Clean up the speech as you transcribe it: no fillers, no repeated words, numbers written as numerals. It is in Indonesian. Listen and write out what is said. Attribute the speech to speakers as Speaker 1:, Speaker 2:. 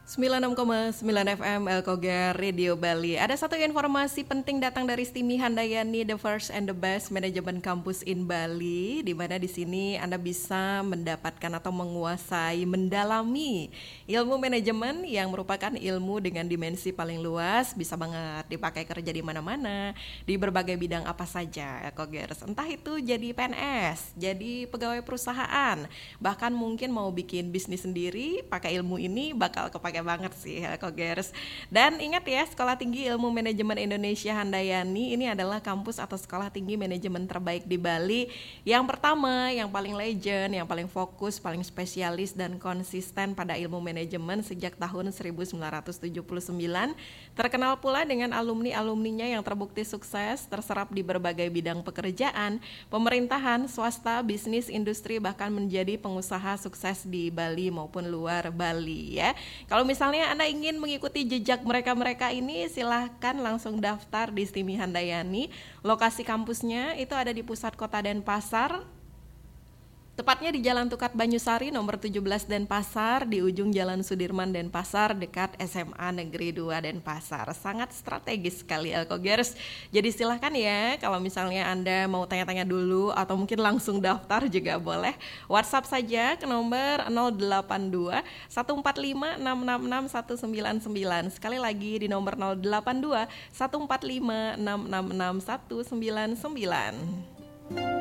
Speaker 1: 96,9 FM Elkogar Radio Bali. Ada satu informasi penting datang dari Stimi Handayani, the first and the best manajemen kampus in Bali, di mana di sini Anda bisa mendapatkan atau menguasai, mendalami ilmu manajemen yang merupakan ilmu dengan dimensi paling luas, bisa banget dipakai kerja di mana-mana, di berbagai bidang apa saja, Elkogers. Entah itu jadi PNS, jadi pegawai perusahaan, bahkan mungkin mau bikin bisnis sendiri, pakai ilmu ini bakal kepake banget sih Elkogers. Dan ingat ya, Sekolah Tinggi Ilmu Manajemen Indonesia Handayani ini adalah kampus atau sekolah tinggi manajemen terbaik di Bali, yang pertama, yang paling legend, yang paling fokus, paling spesialis dan konsisten pada ilmu manajemen sejak tahun 1979. Terkenal pula dengan alumni-alumninya yang terbukti sukses, terserap di berbagai bidang pekerjaan, pemerintahan, swasta, bisnis, industri, bahkan menjadi pengusaha sukses di Bali maupun luar Bali ya. Kalau misalnya Anda ingin mengikuti jejak mereka-mereka ini, silahkan langsung daftar di Stimi Handayani. Lokasi kampusnya itu ada di pusat kota Denpasar, tepatnya di Jalan Tukat Banyusari nomor 17 Denpasar, di ujung Jalan Sudirman Denpasar, dekat SMA Negeri 2 Denpasar. Sangat strategis sekali Elkogers. Jadi silahkan ya, kalau misalnya Anda mau tanya-tanya dulu atau mungkin langsung daftar juga boleh. WhatsApp saja ke nomor 082 145 666 199. Sekali lagi di nomor 082 145 666 199.